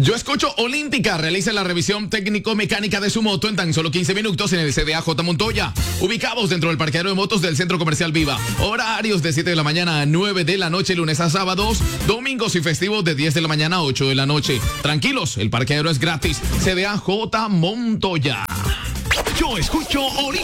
Yo escucho Olímpica. Realiza la revisión técnico-mecánica de su moto en tan solo 15 minutos en el CDA J. Montoya. Ubicados dentro del parqueadero de motos del Centro Comercial Viva. Horarios de 7 de la mañana a 9 de la noche, lunes a sábados. Domingos y festivos de 10 de la mañana a 8 de la noche. Tranquilos, el parqueadero es gratis. CDA J. Montoya. Yo escucho Olímpica.